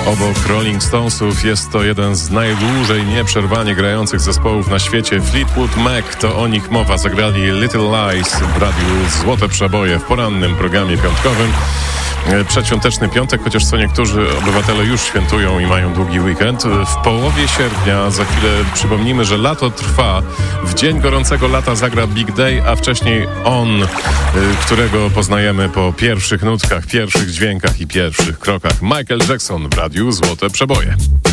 Obok Rolling Stonesów jest to jeden z najdłużej nieprzerwanie grających zespołów na świecie. Fleetwood Mac, to o nich mowa. Zagrali Little Lies w radiu Złote Przeboje w porannym programie piątkowym. Przedświąteczny piątek, chociaż co niektórzy obywatele już świętują i mają długi weekend. W połowie sierpnia, za chwilę przypomnimy, że lato trwa. W dzień gorącego lata zagra Big Day, a wcześniej On, którego poznajemy po pierwszych nutkach, pierwszych dźwiękach i pierwszych krokach. Michael Jackson w radiu Złote Przeboje.